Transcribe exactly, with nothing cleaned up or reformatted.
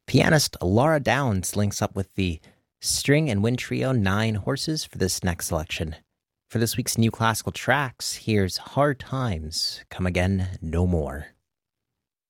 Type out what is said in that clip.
Pianist Laura Downs links up with the string and wind trio Nine Horses for this next selection. For this week's new classical tracks, here's Hard Times, Come Again No More.